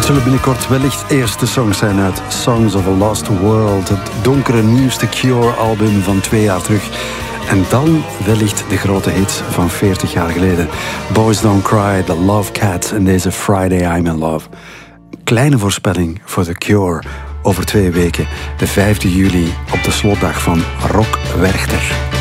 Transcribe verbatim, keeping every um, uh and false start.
Het zullen binnenkort wellicht eerste songs zijn uit Songs of a Lost World, het donkere nieuwste Cure-album van twee jaar terug. En dan wellicht de grote hits van veertig jaar geleden. Boys Don't Cry, The Love Cats en deze Friday I'm in Love. Kleine voorspelling voor The Cure over twee weken, de vijfde juli, op de slotdag van Rock Werchter.